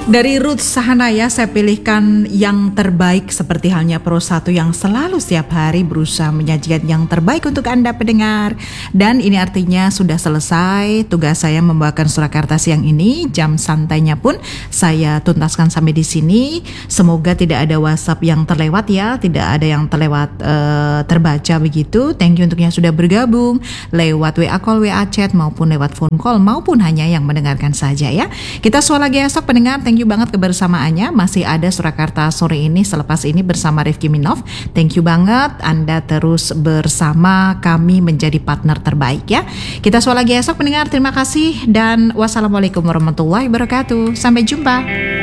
Dari Ruth Sahanaya saya pilihkan yang terbaik seperti halnya Pro 1 yang selalu setiap hari berusaha menyajikan yang terbaik untuk Anda pendengar. Dan ini artinya sudah selesai tugas saya membawakan Surakarta siang ini. Jam santainya pun saya tuntaskan sampai di sini. Semoga tidak ada WhatsApp yang terlewat ya, tidak ada yang terlewat terbaca begitu. Thank you untuk yang sudah bergabung lewat WA call, WA chat maupun lewat phone call maupun hanya yang mendengarkan saja ya. Kita soal lagi esok pendengar. Thank you banget kebersamaannya. Masih ada Surakarta sore ini selepas ini bersama Rifki Minov. Thank you banget Anda terus bersama kami menjadi partner terbaik ya. Kita soal lagi esok pendengar. Terima kasih dan wassalamualaikum warahmatullahi wabarakatuh. Sampai jumpa.